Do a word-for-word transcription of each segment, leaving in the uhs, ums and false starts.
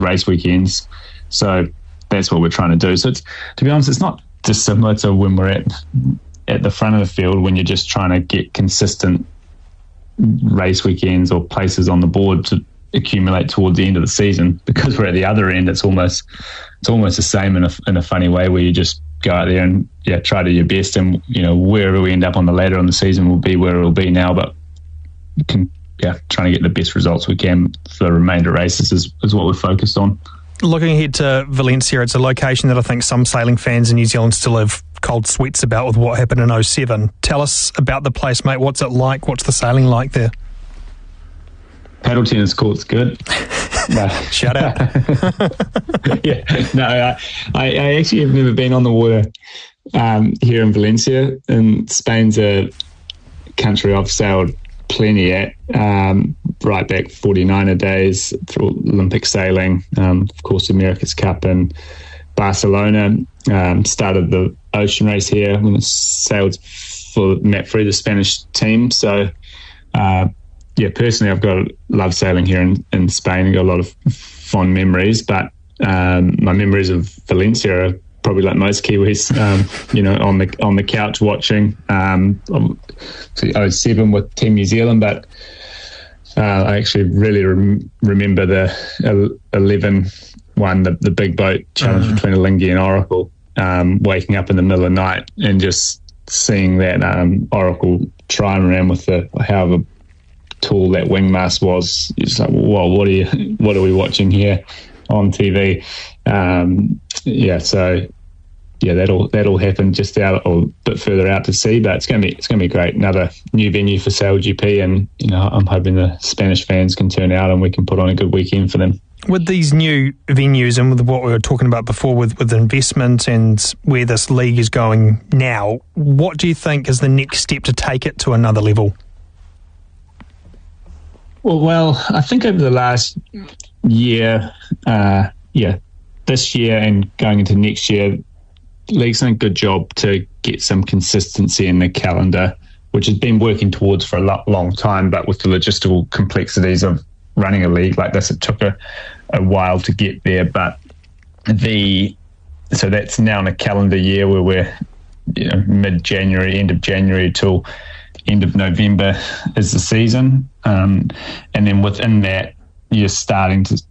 race weekends. So that's what we're trying to do. So it's, to be honest, it's not dissimilar to when we're at at the front of the field, when you're just trying to get consistent race weekends or places on the board to accumulate towards the end of the season. Because we're at the other end, it's almost it's almost the same in a in a funny way, where you just go out there and yeah try to do your best, and you know wherever we end up on the ladder on the season will be where it will be now. But you can yeah trying to get the best results we can for the remainder races is, is what we're focused on. Looking ahead to Valencia, it's a location that I think some sailing fans in New Zealand still have cold sweats about with what happened in oh seven. Tell us about the place, mate. What's it like? What's the sailing like there? Paddle tennis court's good. No. Shout out. yeah, no, I, I actually have never been on the water um, here in Valencia. And Spain's a country I've sailed plenty at, um, right back forty-niner days through Olympic sailing, um, of course, America's Cup in Barcelona. Um, started the ocean race here when I sailed for Matt Free, the Spanish team. So, uh, yeah, personally, I've got love sailing here in, in Spain and got a lot of fond memories. But um, my memories of Valencia are probably like most Kiwis, um, you know, on the on the couch watching. Um, oh seven with Team New Zealand, but uh, I actually really rem- remember the eleven one, the, the big boat challenge mm. between Alinghi and Oracle. Um, waking up in the middle of the night and just seeing that um, Oracle trying around with the however tall that wing mast was. It's like, whoa, what are you? What are we watching here on T V? Um, yeah, so yeah, that'll that'll happen just out or a bit further out to sea, but it's gonna be it's gonna be great. Another new venue for Sail G P, and you know I'm hoping the Spanish fans can turn out and we can put on a good weekend for them. With these new venues and with what we were talking about before with, with investment and where this league is going now, what do you think is the next step to take it to another level? Well, well I think over the last year, uh, yeah, this year and going into next year, the league's done a good job to get some consistency in the calendar, which has been working towards for a lo- long time, but with the logistical complexities of running a league like this, it took a, a while to get there. But the so that's now in a calendar year where we're you know, mid-January, end of January till end of November is the season, um, and then within that you're starting to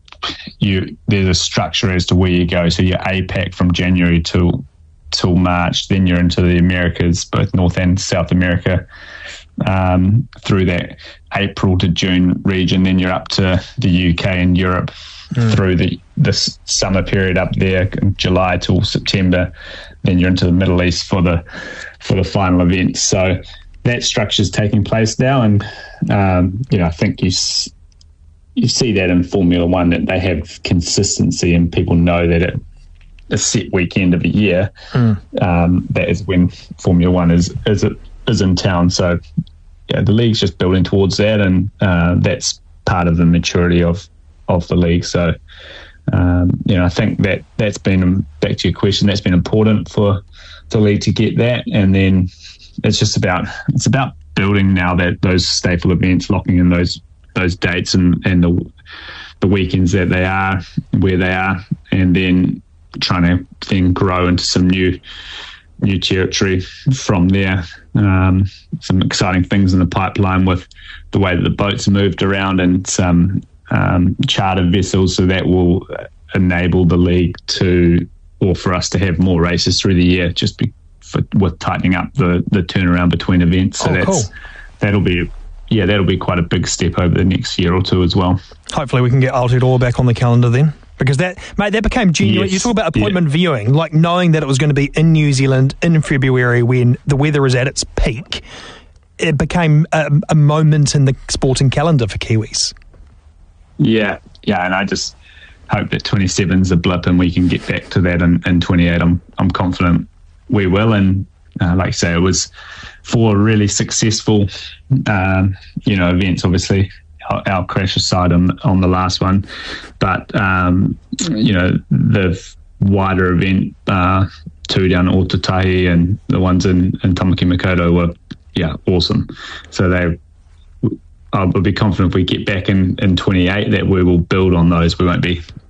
you there's a structure as to where you go. So you're A PAC from January till till March, then you're into the Americas, both North and South America. Um, through that April to June region, then you're up to the U K and Europe mm. through the this summer period up there, July till September. Then you're into the Middle East for the for the final event. So that structure is taking place now, and um, you know I think you you see that in Formula One, that they have consistency and people know that it, a set weekend of a year, mm. um, that is when Formula One is is it. is in town. So yeah, the league's just building towards that, and uh, that's part of the maturity of of the league. So um, you know I think that that's been, back to your question, that's been important for the league to get that, and then it's just about it's about building now that those staple events, locking in those those dates and, and the the weekends that they are where they are, and then trying to then grow into some new new territory from there. Um, some exciting things in the pipeline with the way that the boats are moved around, and some um, charter vessels, so that will enable the league to, or for us to have more races through the year, just be, for, with tightening up the, the turnaround between events. So oh, that's cool. that'll be yeah that'll be quite a big step over the next year or two as well. Hopefully we can get Aotearoa back on the calendar then. Because that, mate, that became genuine. Yes, you talk about appointment yeah. viewing, like knowing that it was going to be in New Zealand in February when the weather is at its peak. It became a, a moment in the sporting calendar for Kiwis. Yeah, yeah, and I just hope that twenty-seven is a blip and we can get back to that in, in twenty-eight. I'm I'm confident we will, and uh, like I say, it was four really successful, um, you know, events. Obviously, our, our crash aside on on the last one, but um, you know, the wider event, uh, two down at Ōtautahi and the ones in in Tamaki Makaurau were yeah awesome. So they I'll be confident if we get back in, in twenty-eight that we will build on those. We won't be